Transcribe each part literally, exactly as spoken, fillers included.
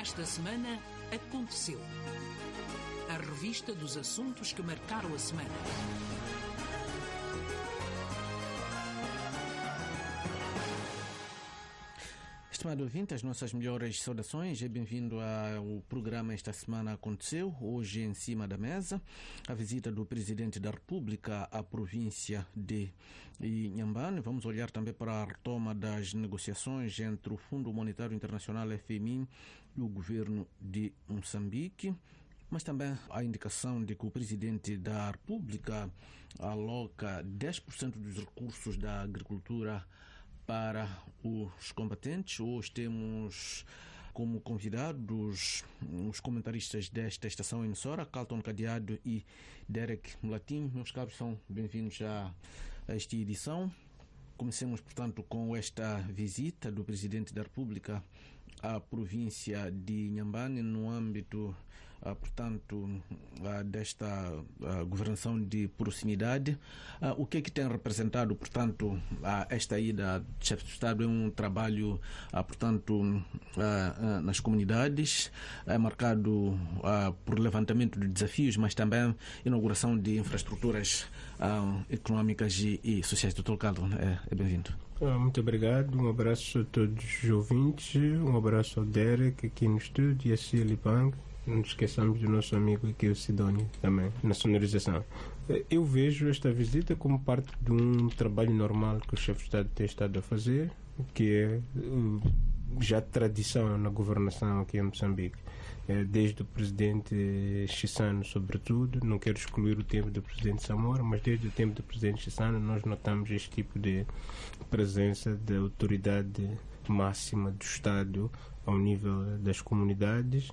Esta semana aconteceu. A revista dos assuntos que marcaram a semana. Estimado ouvinte, as nossas melhores saudações e bem-vindo ao programa Esta Semana Aconteceu. Hoje, em cima da mesa, a visita do Presidente da República à província de Inhambane. Vamos olhar também para a retoma das negociações entre o Fundo Monetário Internacional, F M I, e o governo de Moçambique. Mas também a indicação de que o Presidente da República aloca dez por cento dos recursos da agricultura para os combatentes. Hoje temos como convidados os comentaristas desta estação emissora, Carlton Cadeado e Derek Mulatim. Meus caros, são bem-vindos a, a esta edição. Comecemos, portanto, com esta visita do Presidente da República à província de Inhambane no âmbito, uh, portanto, uh, desta uh, governação de proximidade. Uh, o que é que tem representado, portanto, uh, esta ida do chefe de Estado? É um trabalho, uh, portanto, uh, uh, nas comunidades, é marcado uh, por levantamento de desafios, mas também inauguração de infraestruturas uh, económicas e, e sociais. doutor Carlton, é, é bem-vindo. Muito obrigado, um abraço a todos os ouvintes, um abraço ao Derek aqui no estúdio e a Cília Pang. Não esqueçamos do nosso amigo aqui, o Sidónio, também, na sonorização. Eu vejo esta visita como parte de um trabalho normal que o chefe de Estado tem estado a fazer, que é já tradição na governação aqui em Moçambique. Desde o presidente Chissano, sobretudo, não quero excluir o tempo do presidente Samora, mas desde o tempo do presidente Chissano nós notamos este tipo de presença da autoridade máxima do Estado ao nível das comunidades,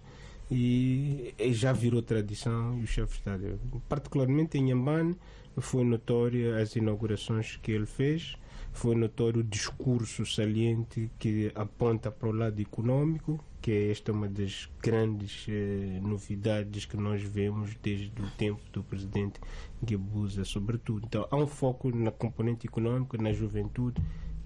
e já virou tradição. E o chefe de Estado, particularmente em Inhambane, foi notória as inaugurações que ele fez, foi notório o discurso saliente que aponta para o lado econômico, que é esta uma das grandes eh, novidades que nós vemos desde o tempo do presidente Guebuza, sobretudo. Então há um foco na componente econômica, na juventude,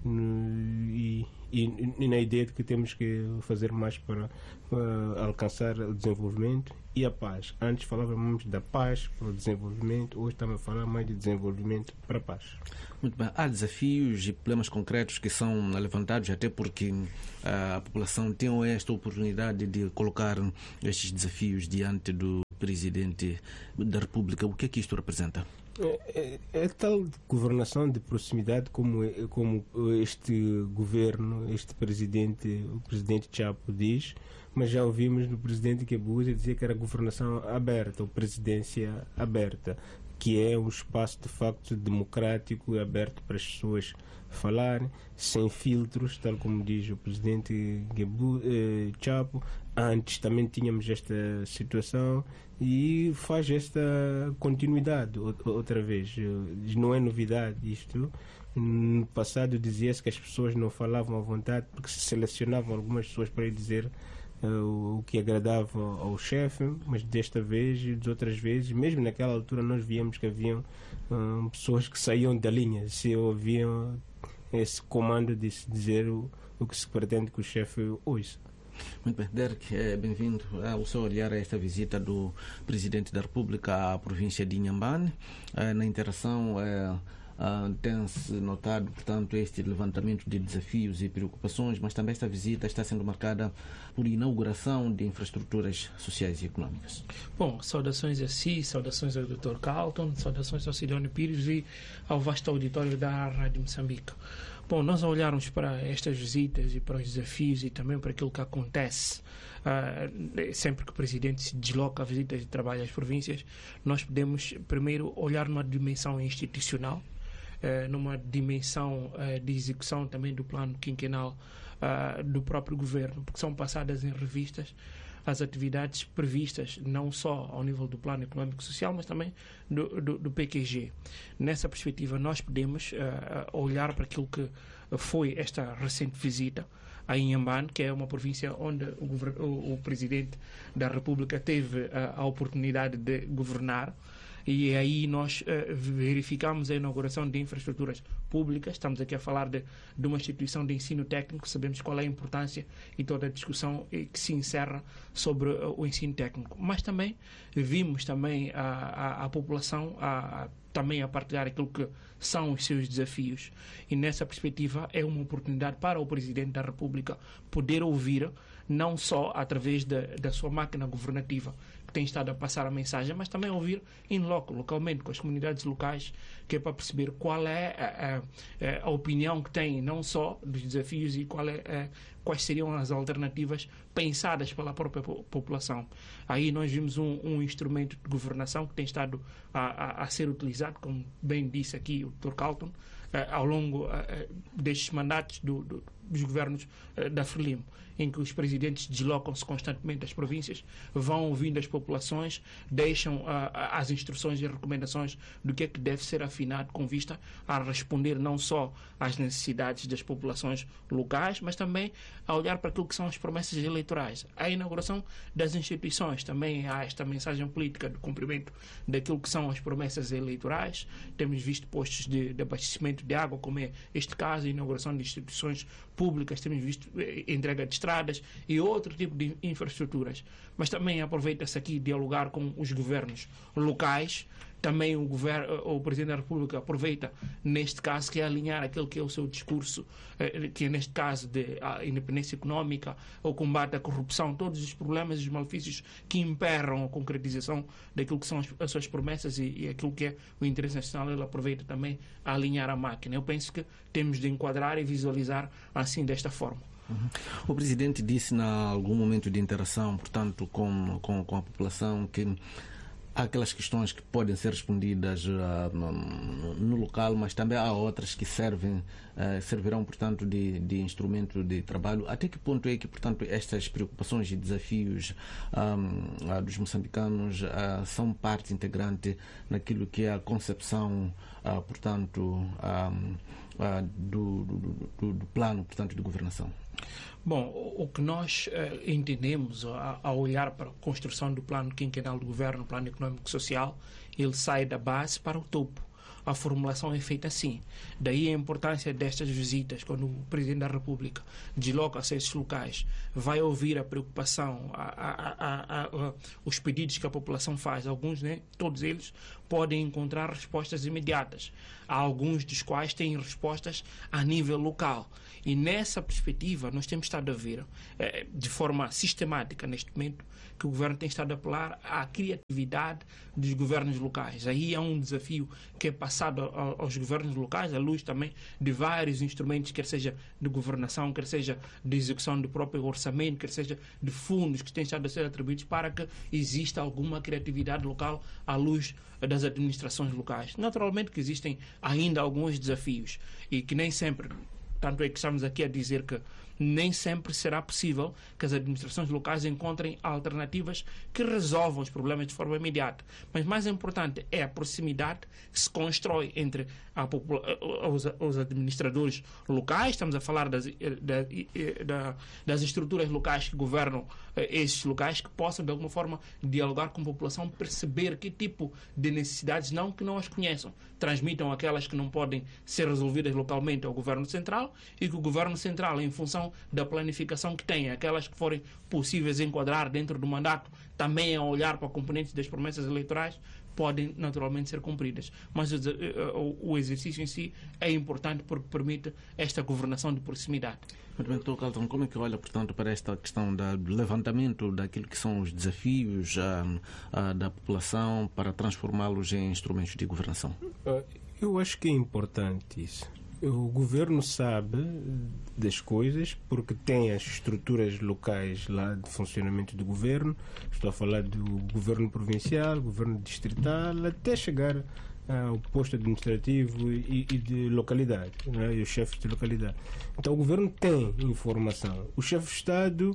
no, e, e, e na ideia de que temos que fazer mais para uh, alcançar o desenvolvimento e a paz. Antes falávamos da paz para o desenvolvimento, hoje estamos a falar mais de desenvolvimento para a paz. Muito bem. Há desafios e problemas concretos que são levantados, até porque uh, a população tem esta oportunidade de colocar estes desafios diante do Presidente da República. O que é que isto representa? É, é, é tal governação de proximidade como, como este governo, este presidente, o presidente Chapo diz, mas já ouvimos do presidente Guebuza dizer que era governação aberta, ou presidência aberta, que é um espaço de facto democrático e aberto para as pessoas falarem, sem filtros, tal como diz o presidente Guebu, eh, Chapo. Antes também tínhamos esta situação e faz esta continuidade outra vez. Não é novidade isto. No passado dizia-se que as pessoas não falavam à vontade porque se selecionavam algumas pessoas para ir dizer Uh, o que agradava ao chefe, mas desta vez e de outras vezes, mesmo naquela altura, nós víamos que haviam uh, pessoas que saíam da linha, se ouviam esse comando de se dizer o, o que se pretende que o chefe ouça. Muito bem, Derek, é bem-vindo ao seu olhar a esta visita do Presidente da República à província de Inhambane. É, na interação é, Uh, tem-se notado, portanto, este levantamento de desafios e preocupações, mas também esta visita está sendo marcada por inauguração de infraestruturas sociais e económicas. Bom, saudações a si, saudações ao doutor Carlton, saudações ao Sidónio Pires e ao vasto auditório da Rádio Moçambique. Bom, nós ao olharmos para estas visitas e para os desafios e também para aquilo que acontece uh, sempre que o Presidente se desloca a visitas de trabalho às províncias, nós podemos primeiro olhar numa dimensão institucional, Uh, numa dimensão uh, de execução também do plano quinquenal uh, do próprio governo, porque são passadas em revistas as atividades previstas, não só ao nível do plano económico e social, mas também do, do, do P Q G. Nessa perspectiva, nós podemos uh, olhar para aquilo que foi esta recente visita a Inhambane, que é uma província onde o, o, o Presidente da República teve uh, a oportunidade de governar, E aí nós uh, verificamos a inauguração de infraestruturas públicas. Estamos aqui a falar de, de uma instituição de ensino técnico, sabemos qual é a importância e toda a discussão que se encerra sobre uh, o ensino técnico. Mas também vimos também a, a, a população a, a, também a partilhar aquilo que são os seus desafios. E nessa perspectiva é uma oportunidade para o Presidente da República poder ouvir, não só através da, da sua máquina governativa, que tem estado a passar a mensagem, mas também ouvir em loco, localmente, com as comunidades locais, que é para perceber qual é a, a, a opinião que têm, não só dos desafios e qual é, a, quais seriam as alternativas pensadas pela própria população. Aí nós vimos um, um instrumento de governação que tem estado a, a, a ser utilizado, como bem disse aqui o doutor Carlton, ao longo destes mandatos do, do, dos governos da Frelimo, em que os presidentes deslocam-se constantemente das províncias, vão ouvindo as populações, deixam uh, as instruções e recomendações do que é que deve ser afinado com vista a responder não só às necessidades das populações locais, mas também a olhar para aquilo que são as promessas eleitorais. A inauguração das instituições também há esta mensagem política de cumprimento daquilo que são as promessas eleitorais. Temos visto postos de, de abastecimento de água, como é este caso, a inauguração de instituições públicas, temos visto entrega de estradas e outro tipo de infraestruturas. Mas também aproveita-se aqui dialogar com os governos locais. Também o, governo, o Presidente da República aproveita, neste caso, que é alinhar aquele que é o seu discurso, que é neste caso de a independência económica, o combate à corrupção, todos os problemas e os malefícios que imperam a concretização daquilo que são as, as suas promessas e, e aquilo que é o interesse nacional. Ele aproveita também a alinhar a máquina. Eu penso que temos de enquadrar e visualizar assim desta forma. Uhum. O Presidente disse, em algum momento de interação, portanto, com, com, com a população, que há aquelas questões que podem ser respondidas uh, no, no local, mas também há outras que servem, uh, servirão, portanto, de, de instrumento de trabalho. Até que ponto é que, portanto, estas preocupações e desafios um, uh, dos moçambicanos uh, são parte integrante naquilo que é a concepção, uh, portanto, um, uh, do, do, do, do plano, portanto, de governação? Bom, o que nós uh, entendemos ao olhar para a construção do plano quinquenal do governo, plano econômico e social, ele sai da base para o topo. A formulação é feita assim. Daí a importância destas visitas, quando o Presidente da República desloca-se a esses locais, vai ouvir a preocupação, a, a, a, a, os pedidos que a população faz. Alguns, né, todos eles, podem encontrar respostas imediatas. Há alguns dos quais têm respostas a nível local. E nessa perspectiva, nós temos estado a ver, eh, de forma sistemática neste momento, que o governo tem estado a apelar à criatividade dos governos locais. Aí há um desafio que é passado aos governos locais, à luz também de vários instrumentos, quer seja de governação, quer seja de execução do próprio orçamento, quer seja de fundos que têm estado a ser atribuídos, para que exista alguma criatividade local à luz das administrações locais. Naturalmente que existem ainda alguns desafios e que nem sempre, tanto é que estamos aqui a dizer que nem sempre será possível que as administrações locais encontrem alternativas que resolvam os problemas de forma imediata. Mas mais importante é a proximidade que se constrói entre a popula- os, os administradores locais. Estamos a falar das, da, da, das estruturas locais que governam esses locais, que possam de alguma forma dialogar com a população, perceber que tipo de necessidades, não que não as conheçam, transmitam aquelas que não podem ser resolvidas localmente ao Governo Central, e que o Governo Central, em função da planificação que tem, aquelas que forem possíveis enquadrar dentro do mandato, também a olhar para componentes das promessas eleitorais, podem naturalmente ser cumpridas. Mas o, o, o exercício em si é importante porque permite esta governação de proximidade. Muito bem, doutor Carlton, como é que olha, portanto, para esta questão da, do levantamento daquilo que são os desafios uh, uh, da população para transformá-los em instrumentos de governação? Eu acho que é importante isso. O governo sabe das coisas porque tem as estruturas locais lá de funcionamento do governo. Estou a falar do governo provincial, governo distrital, até chegar ao posto administrativo e, e de localidade, né? E os chefes de localidade. Então o governo tem informação. O chefe de Estado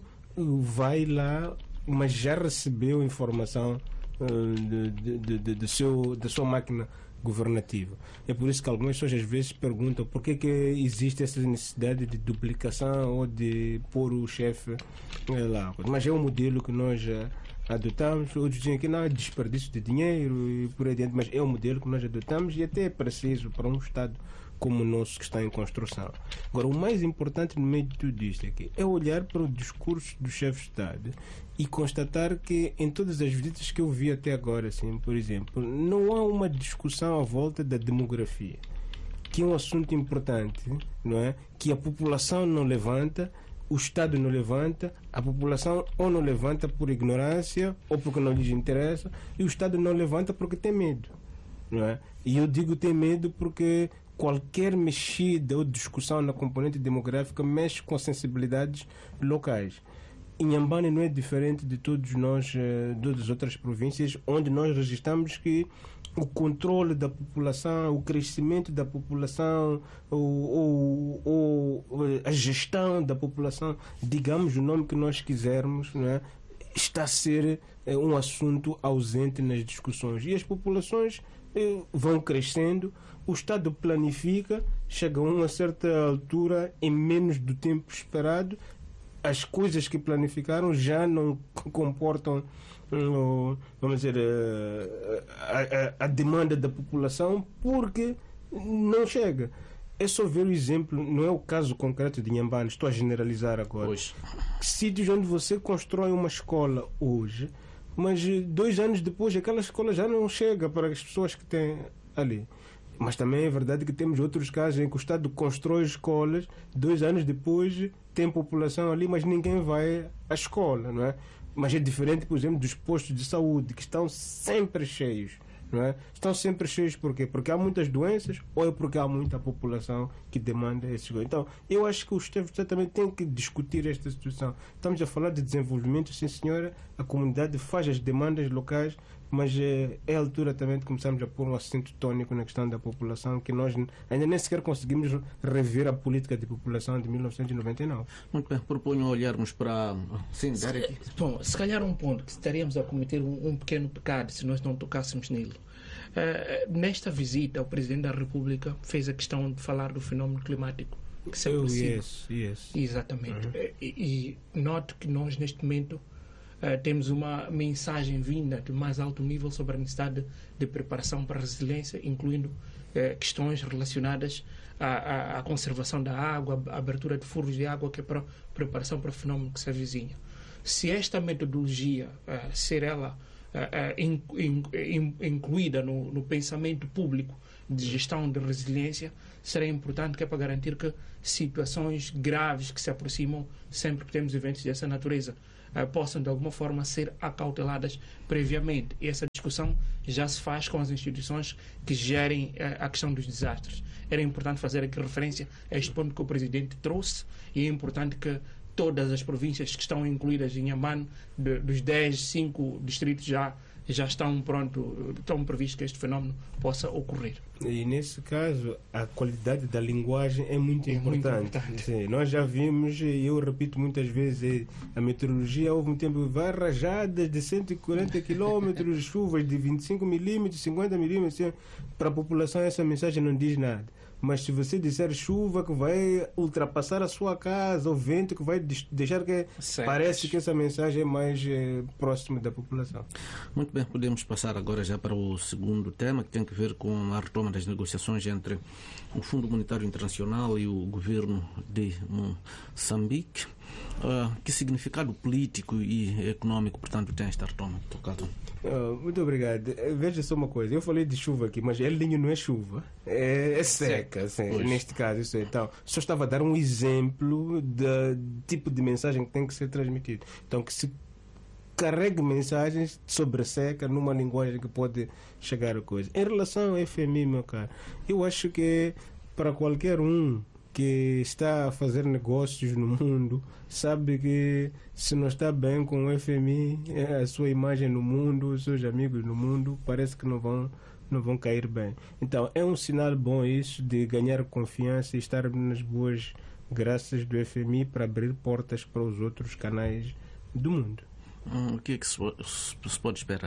vai lá, mas já recebeu informação uh, de, de, de, de seu, da sua máquina governativa. É por isso que algumas pessoas às vezes perguntam por que, que existe essa necessidade de duplicação ou de pôr o chefe lá. Mas é um modelo que nós já adotamos, outros dizem que não é desperdício de dinheiro e por aí adiante, mas é o modelo que nós adotamos e até é preciso para um Estado como o nosso que está em construção. Agora, o mais importante no meio de tudo isto aqui é olhar para o discurso do chefe de Estado e constatar que em todas as visitas que eu vi até agora, assim, por exemplo, não há uma discussão à volta da demografia, que é um assunto importante, não é? Que a população não levanta, o Estado não levanta, a população ou não levanta por ignorância ou porque não lhes interessa, e o Estado não levanta porque tem medo, não é? E eu digo tem medo porque qualquer mexida ou discussão na componente demográfica mexe com sensibilidades locais. Inhambane não é diferente de todos nós, de todas as outras províncias, onde nós registramos que o controle da população, o crescimento da população, ou, ou, ou a gestão da população, digamos o nome que nós quisermos, não é? Está a ser é, um assunto ausente nas discussões. E as populações é, vão crescendo, o Estado planifica, chega a uma certa altura, em menos do tempo esperado, as coisas que planificaram já não comportam, vamos dizer, a, a, a demanda da população, porque não chega. É só ver o exemplo, não é o caso concreto de Inhambane, estou a generalizar agora. Hoje. Sítios onde você constrói uma escola hoje, mas dois anos depois aquela escola já não chega para as pessoas que têm ali. Mas também é verdade que temos outros casos em que o Estado constrói escolas, dois anos depois tem população ali, mas ninguém vai à escola, não é? Mas é diferente, por exemplo, dos postos de saúde, que estão sempre cheios, não é? Estão sempre cheios por quê? Porque há muitas doenças ou é porque há muita população que demanda esses coisas. Então, eu acho que o Estado também tem que discutir esta situação. Estamos a falar de desenvolvimento, sim senhora, a comunidade faz as demandas locais, mas é, é a altura também de começarmos a pôr um acento tónico na questão da população, que nós ainda nem sequer conseguimos rever a política de população de mil novecentos e noventa e nove. Muito bem, proponho olharmos para... Sim, se, bom, se calhar um ponto que estaríamos a cometer um, um pequeno pecado se nós não tocássemos nele. Uh, nesta visita, o Presidente da República fez a questão de falar do fenómeno climático que se aproxima. Oh, yes, yes. Exatamente. Uhum. E, e note que nós, neste momento, Uh, temos uma mensagem vinda de mais alto nível sobre a necessidade de, de preparação para a resiliência, incluindo uh, questões relacionadas à, à, à conservação da água, à abertura de furos de água, que é para preparação para o fenómeno que se avizinha. Se esta metodologia uh, ser ela uh, uh, in, in, in, incluída no, no pensamento público de gestão de resiliência, será importante que é para garantir que situações graves que se aproximam sempre que temos eventos dessa natureza Uh, possam de alguma forma ser acauteladas previamente. E essa discussão já se faz com as instituições que gerem uh, a questão dos desastres. Era importante fazer aqui referência a este ponto que o Presidente trouxe, e é importante que todas as províncias que estão incluídas em Inhambane, de, dos dez, cinco distritos já já estão pronto, estão previstos que este fenómeno possa ocorrer. E nesse caso, a qualidade da linguagem é muito é importante. Muito importante. Sim, nós já vimos, e eu repito muitas vezes, a meteorologia houve um tempo, vai rajadas de cento e quarenta quilômetros, chuvas de vinte e cinco milímetros, cinquenta milímetros, assim, para a população essa mensagem não diz nada. Mas se você disser chuva que vai ultrapassar a sua casa, ou vento que vai deixar que... Certo. Parece que essa mensagem é mais é, próxima da população. Muito bem, podemos passar agora já para o segundo tema, que tem a ver com a retoma das negociações entre o Fundo Monetário Internacional e o governo de Moçambique. Uh, que significado político e econômico, portanto, tem esta retoma? Oh, muito obrigado. Veja só uma coisa, eu falei de chuva aqui, mas El Niño não é chuva, é, é seca, assim, neste caso. Isso é. Então, só estava a dar um exemplo do tipo de mensagem que tem que ser transmitido. Então, que se carregue mensagens sobre seca numa linguagem que pode chegar a coisa. Em relação ao F M I, meu caro, eu acho que para qualquer um que está a fazer negócios no mundo, sabe que se não está bem com o F M I, a sua imagem no mundo, os seus amigos no mundo, parece que não vão, não vão cair bem. Então, é um sinal bom isso de ganhar confiança e estar nas boas graças do F M I para abrir portas para os outros canais do mundo. Hum, o que é que se, se pode esperar?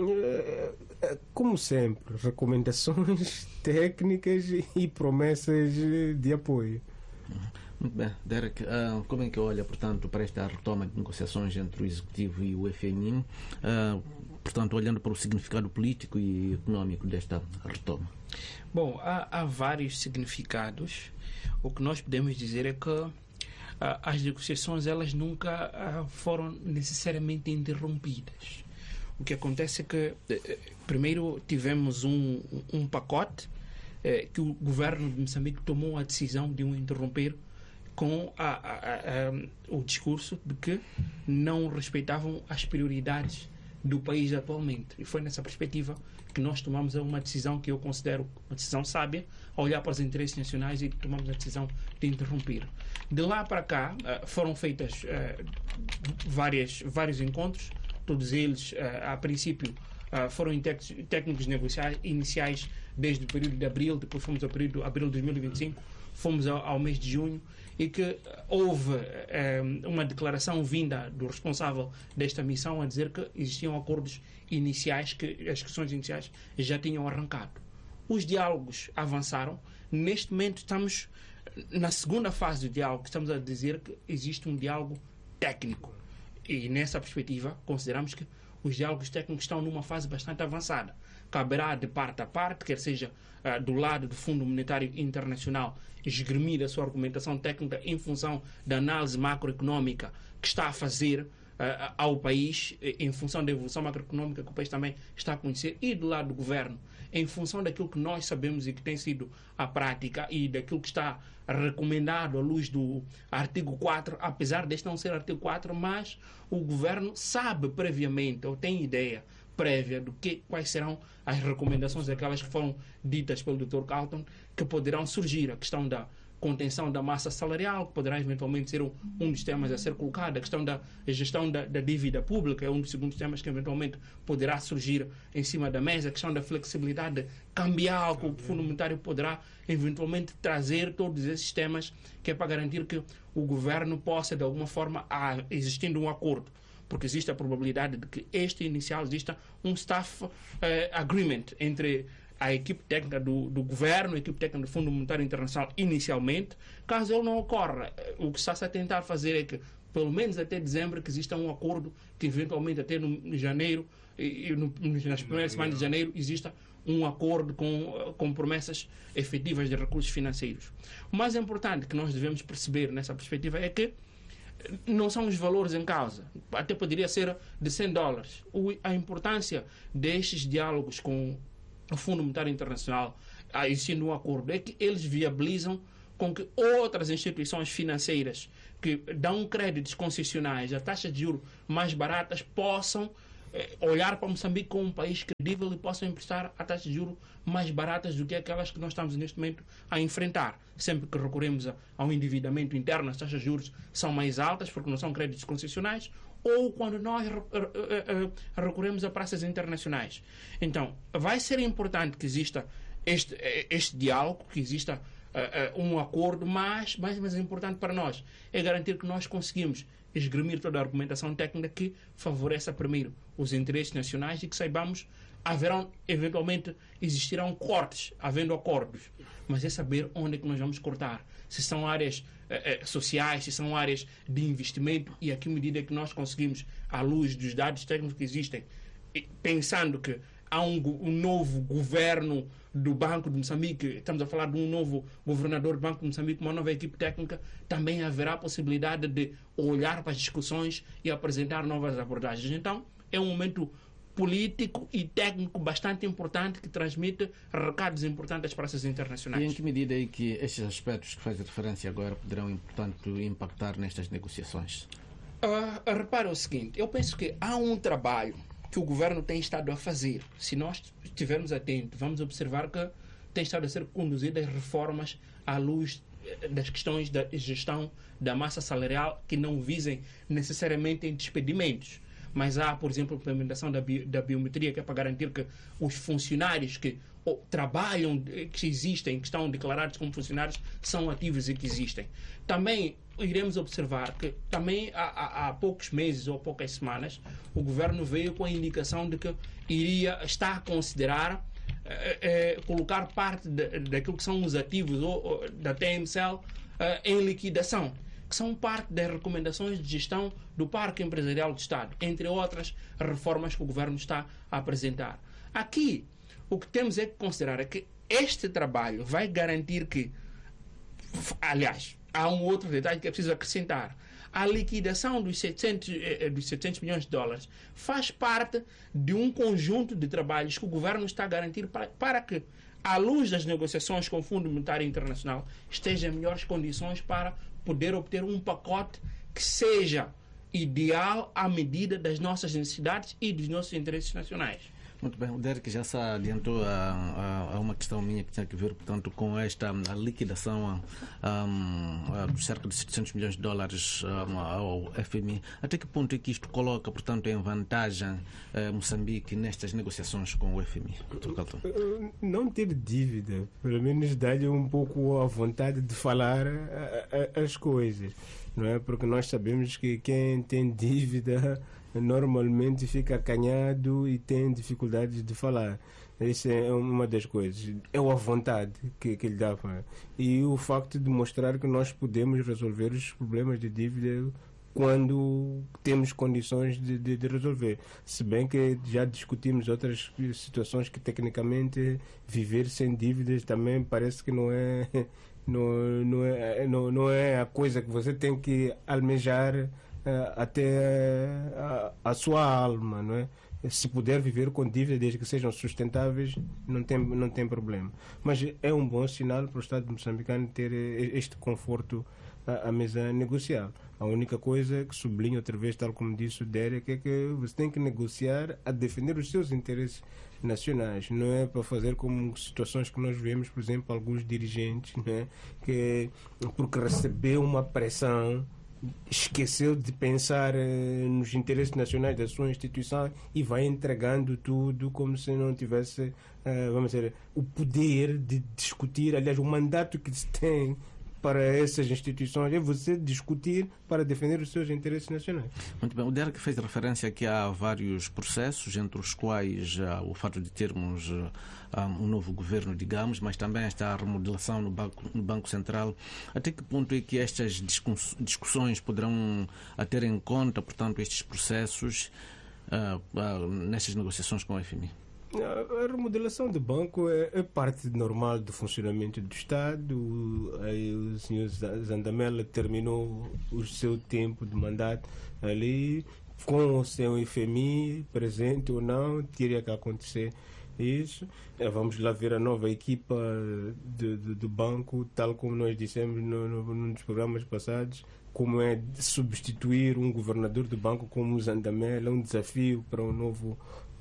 Como sempre, recomendações técnicas e promessas de apoio. Muito bem. Derek, uh, como é que olha, portanto, para esta retoma de negociações entre o Executivo e o F M I, uh, portanto, olhando para o significado político e económico desta retoma? Bom, há, há vários significados. O que nós podemos dizer é que uh, as negociações elas nunca uh, foram necessariamente interrompidas. O que acontece é que, uh, primeiro, tivemos um, um pacote uh, que o governo de Moçambique tomou a decisão de o interromper com a, a, a, a, o discurso de que não respeitavam as prioridades do país atualmente. E foi nessa perspectiva que nós tomamos uma decisão que eu considero uma decisão sábia, a olhar para os interesses nacionais, e tomamos a decisão de interromper. De lá para cá foram feitas várias, vários encontros, todos eles, a princípio, foram em técnicos negociais iniciais desde o período de abril, depois fomos ao período de abril de dois mil e vinte e cinco, fomos ao, ao mês de junho, e que houve eh, uma declaração vinda do responsável desta missão a dizer que existiam acordos iniciais, que as questões iniciais já tinham arrancado. Os diálogos avançaram. Neste momento estamos na segunda fase do diálogo, estamos a dizer que existe um diálogo técnico. E nessa perspectiva consideramos que os diálogos técnicos estão numa fase bastante avançada. Caberá de parte a parte, quer seja uh, do lado do Fundo Monetário Internacional, esgrimir a sua argumentação técnica em função da análise macroeconómica que está a fazer uh, ao país, em função da evolução macroeconómica que o país também está a conhecer, e do lado do governo, em função daquilo que nós sabemos e que tem sido a prática e daquilo que está recomendado à luz do artigo quatro, apesar deste não ser artigo quatro, mas o governo sabe previamente, ou tem ideia prévia do que, quais serão as recomendações daquelas que foram ditas pelo doutor Carlton, que poderão surgir. A questão da contenção da massa salarial, que poderá eventualmente ser um, um dos temas a ser colocado, a questão da gestão da, da dívida pública é um dos segundos temas que eventualmente poderá surgir em cima da mesa, a questão da flexibilidade cambial, que o Fundo Monetário poderá eventualmente trazer, todos esses temas, que é para garantir que o governo possa, de alguma forma, a, existindo um acordo, porque existe a probabilidade de que este inicial exista um staff uh, agreement entre a equipe técnica do, do governo, a equipe técnica do Fundo Monetário Internacional inicialmente. Caso ele não ocorra, o que está-se a tentar fazer é que, pelo menos até dezembro, que exista um acordo que eventualmente até no, no janeiro, e, e no, nas primeiras semanas de janeiro, exista um acordo com, com promessas efetivas de recursos financeiros. O mais importante que nós devemos perceber nessa perspectiva é que não são os valores em causa. Até poderia ser de cem dólares. O, a importância destes diálogos com o Fundo Monetário Internacional, existindo um acordo, é que eles viabilizam com que outras instituições financeiras que dão créditos concessionais a taxas de juros mais baratas possam eh, olhar para Moçambique como um país credível e possam emprestar a taxas de juros mais baratas do que aquelas que nós estamos neste momento a enfrentar. Sempre que recorremos a, ao endividamento interno, as taxas de juros são mais altas porque não são créditos concessionais, ou quando nós recorremos a praças internacionais. Então, vai ser importante que exista este, este diálogo, que exista uh, uh, um acordo, mas mais, mais importante para nós é garantir que nós conseguimos esgrimir toda a argumentação técnica que favoreça primeiro os interesses nacionais e que saibamos, haverão, eventualmente, existirão cortes, havendo acordos, mas é saber onde é que nós vamos cortar. Se são áreas eh, sociais, se são áreas de investimento, e a que medida que nós conseguimos, à luz dos dados técnicos que existem, pensando que há um, um novo governo do Banco de Moçambique, estamos a falar de um novo governador do Banco de Moçambique, uma nova equipe técnica, também haverá a possibilidade de olhar para as discussões e apresentar novas abordagens. Então, é um momento político e técnico bastante importante que transmite recados importantes às praças internacionais. E em que medida é que estes aspectos que faz referência agora poderão, portanto, impactar nestas negociações? Uh, repara o seguinte, eu penso que há um trabalho que o governo tem estado a fazer. Se nós estivermos atentos, vamos observar que tem estado a ser conduzidas reformas à luz das questões da gestão da massa salarial que não visem necessariamente em despedimentos. Mas há, por exemplo, a implementação da, bi, da biometria, que é para garantir que os funcionários que ou, trabalham, que existem, que estão declarados como funcionários, são ativos e que existem. Também iremos observar que também há, há, há poucos meses ou poucas semanas o governo veio com a indicação de que iria estar a considerar eh, eh, colocar parte de, daquilo que são os ativos ou, ou, da T M C L em liquidação, que são parte das recomendações de gestão do Parque Empresarial do Estado, entre outras reformas que o governo está a apresentar. Aqui, o que temos é que considerar é que este trabalho vai garantir que, aliás, há um outro detalhe que é preciso acrescentar. A liquidação dos setecentos, dos setecentos milhões de dólares faz parte de um conjunto de trabalhos que o governo está a garantir para, para que, à luz das negociações com o Fundo Monetário Internacional, esteja em melhores condições para poder obter um pacote que seja ideal à medida das nossas necessidades e dos nossos interesses nacionais. Muito bem, o Derek já se adiantou a, a, a uma questão minha que tinha que ver, portanto, com esta a liquidação a, a, de cerca de setecentos milhões de dólares a, ao F M I. Até que ponto é que isto coloca, portanto, em vantagem a Moçambique nestas negociações com o F M I? Não ter dívida, pelo menos dá-lhe um pouco a vontade de falar a, a, as coisas, não é? Porque nós sabemos que quem tem dívida normalmente fica acanhado e tem dificuldades de falar. Essa é uma das coisas. É a vontade que, que ele dá. E o facto de mostrar que nós podemos resolver os problemas de dívida quando temos condições de, de, de resolver. Se bem que já discutimos outras situações que, tecnicamente, viver sem dívidas também parece que não é, não, não é, não, não é a coisa que você tem que almejar até a, a sua alma, não é? Se puder viver com dívidas desde que sejam sustentáveis, não tem, não tem problema. Mas é um bom sinal para o Estado moçambicano ter este conforto à, à mesa negocial. A única coisa que sublinho outra vez, tal como disse o Derek, é que você tem que negociar a defender os seus interesses nacionais. Não é para fazer como situações que nós vemos, por exemplo, alguns dirigentes, não é? Que porque recebeu uma pressão esqueceu de pensar eh, nos interesses nacionais da sua instituição e vai entregando tudo como se não tivesse, eh, vamos dizer, o poder de discutir. Aliás, o mandato que se tem para essas instituições é você discutir para defender os seus interesses nacionais. Muito bem. O Derek fez referência que há vários processos, entre os quais uh, o fato de termos uh, um novo governo, digamos, mas também esta remodelação no Banco, no Banco Central. Até que ponto é que estas discuss, discussões poderão uh, ter em conta, portanto, estes processos uh, uh, nessas negociações com o F M I? A remodelação do banco é, é parte normal do funcionamento do Estado. Aí o senhor Zandamela terminou o seu tempo de mandato ali, com o seu F M I presente ou não, teria que acontecer isso. Vamos lá ver a nova equipa do, do, do banco, tal como nós dissemos no, no, num dos programas passados, como é substituir um governador do banco como o Zandamela, é um desafio para um novo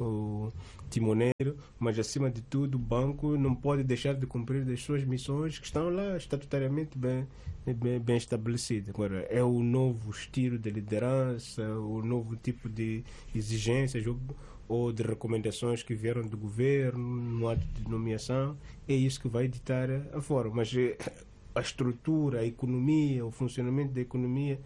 o timoneiro, mas acima de tudo o banco não pode deixar de cumprir as suas missões que estão lá estatutariamente bem, bem, bem estabelecidas. Agora, é o novo estilo de liderança, o novo tipo de exigências ou, ou de recomendações que vieram do governo no ato de nomeação, é isso que vai ditar a forma. Mas a estrutura, a economia, o funcionamento da economia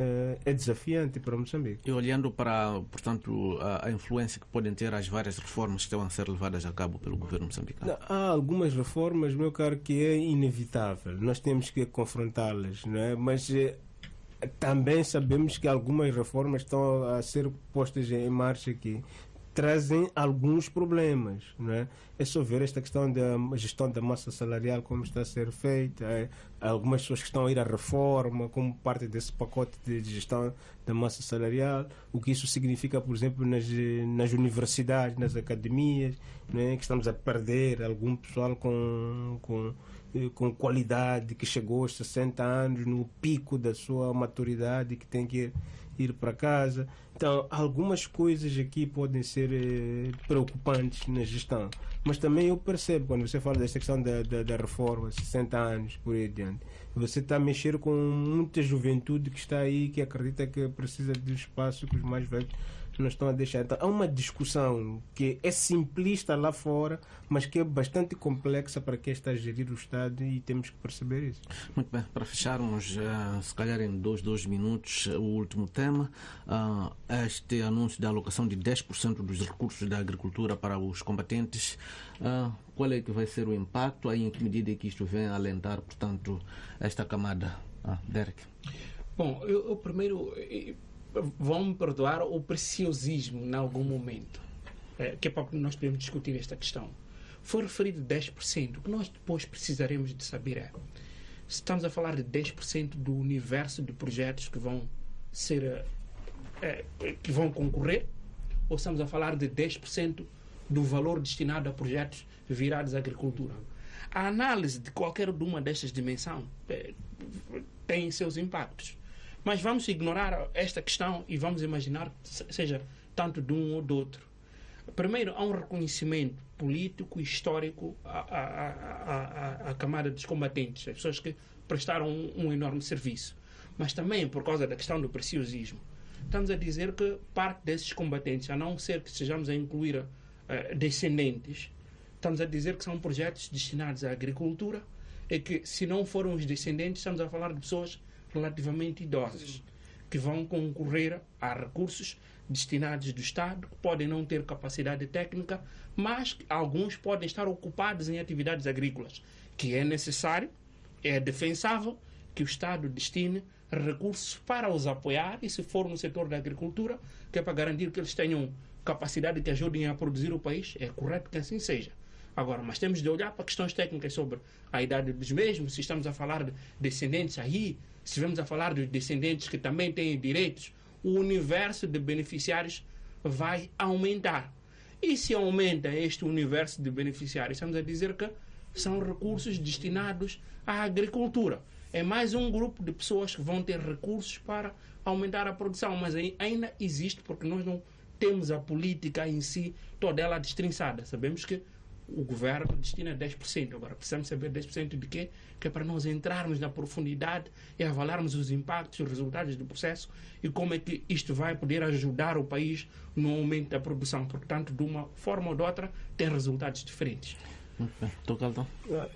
é desafiante para Moçambique. E olhando para, portanto, a, a influência que podem ter as várias reformas que estão a ser levadas a cabo pelo governo moçambicano? Há algumas reformas, meu caro, que é inevitável. Nós temos que confrontá-las, não é? Mas eh, também sabemos que algumas reformas estão a ser postas em marcha aqui, trazem alguns problemas, não é? É só ver esta questão da gestão da massa salarial, como está a ser feita. É, algumas pessoas que estão a ir à reforma como parte desse pacote de gestão da massa salarial, o que isso significa, por exemplo, nas, nas universidades, nas academias, não é? Que estamos a perder algum pessoal com, com, com qualidade, que chegou aos sessenta anos, no pico da sua maturidade, que tem que ir para casa. Então, algumas coisas aqui podem ser eh, preocupantes na gestão. Mas também eu percebo, quando você fala desta questão da, da, da reforma, sessenta anos, por aí adiante, você está a mexer com muita juventude que está aí, que acredita que precisa de espaço que os mais velhos não estão a deixar. Então, há uma discussão que é simplista lá fora, mas que é bastante complexa para quem está a gerir o Estado, e temos que perceber isso. Muito bem, para fecharmos, uh, se calhar em dois, dois minutos, uh, o último tema, uh, este anúncio da alocação de dez por cento dos recursos da agricultura para os combatentes Uh, qual é que vai ser o impacto aí, em que medida é que isto vem a alentar, portanto, esta camada? Ah, Derek. Bom, eu, eu primeiro, vão-me perdoar o preciosismo em algum momento, é, que é para nós podemos discutir esta questão. Foi referido dez por cento. O que nós depois precisaremos de saber é, se estamos a falar de dez por cento do universo de projetos que vão ser, é, que vão concorrer, ou estamos a falar de dez por cento do valor destinado a projetos virados à agricultura. A análise de qualquer uma destas dimensões é, tem seus impactos. Mas vamos ignorar esta questão e vamos imaginar que seja tanto de um ou do outro. Primeiro, há um reconhecimento político e histórico à, à, à, à, à camada dos combatentes, as pessoas que prestaram um, um enorme serviço. Mas também, por causa da questão do preciosismo, estamos a dizer que parte desses combatentes, a não ser que estejamos a incluir uh, descendentes, estamos a dizer que são projetos destinados à agricultura e que, se não foram os descendentes, estamos a falar de pessoas relativamente idosas, que vão concorrer a recursos destinados do Estado, que podem não ter capacidade técnica, mas alguns podem estar ocupados em atividades agrícolas, que é necessário, é defensável que o Estado destine recursos para os apoiar, e se for no setor da agricultura, que é para garantir que eles tenham capacidade que ajudem a produzir o país, é correto que assim seja. Agora, mas temos de olhar para questões técnicas sobre a idade dos mesmos, se estamos a falar de descendentes aí, se estivermos a falar de descendentes que também têm direitos, o universo de beneficiários vai aumentar. E se aumenta este universo de beneficiários, estamos a dizer que são recursos destinados à agricultura. É mais um grupo de pessoas que vão ter recursos para aumentar a produção, mas ainda existe, porque nós não temos a política em si toda ela destrinçada. Sabemos que o governo destina dez por cento. Agora, precisamos saber dez por cento de quê? Que é para nós entrarmos na profundidade e avaliarmos os impactos, os resultados do processo e como é que isto vai poder ajudar o país no aumento da produção. Portanto, de uma forma ou de outra, tem resultados diferentes. Estou calado.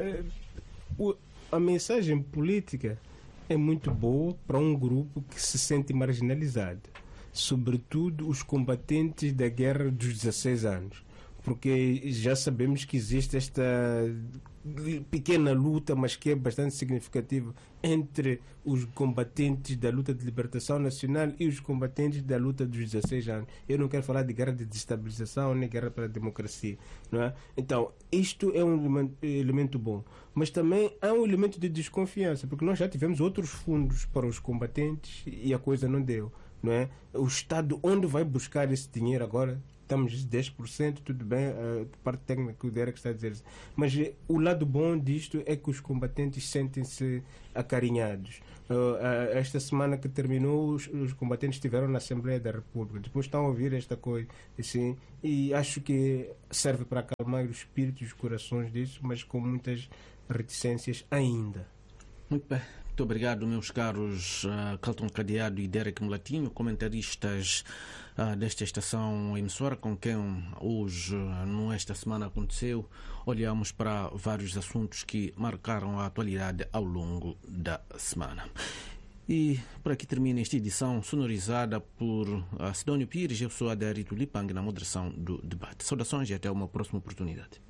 A mensagem política é muito boa para um grupo que se sente marginalizado, sobretudo os combatentes da guerra dos dezesseis anos. Porque já sabemos que existe esta pequena luta, mas que é bastante significativa, entre os combatentes da luta de libertação nacional e os combatentes da luta dos dezesseis anos. Eu não quero falar de guerra de desestabilização nem guerra pela democracia, não é? Então, isto é um elemento, elemento bom. Mas também há um elemento de desconfiança, porque nós já tivemos outros fundos para os combatentes e a coisa não deu, não é? O Estado, onde vai buscar esse dinheiro agora? Estamos dez por cento, tudo bem, a parte técnica que o Derek está a dizer. Mas o lado bom disto é que os combatentes sentem-se acarinhados. Uh, esta semana que terminou, os, os combatentes estiveram na Assembleia da República. Depois estão a ouvir esta coisa, assim, e acho que serve para acalmar os espíritos e os corações disso, mas com muitas reticências ainda. Muito bem. Muito obrigado, meus caros uh, Calton Cadeado e Derek Mulatinho, comentaristas uh, desta estação emissora, com quem hoje, uh, nesta semana, aconteceu. Olhamos para vários assuntos que marcaram a atualidade ao longo da semana. E por aqui termina esta edição sonorizada por uh, Sidónio Pires. Eu sou Adérito Lipang na moderação do debate. Saudações e até uma próxima oportunidade.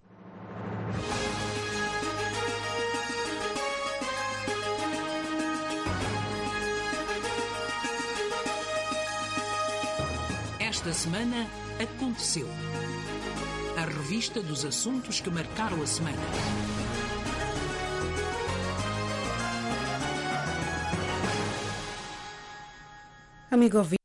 Esta semana aconteceu. A revista dos assuntos que marcaram a semana. Amigo ouvinte.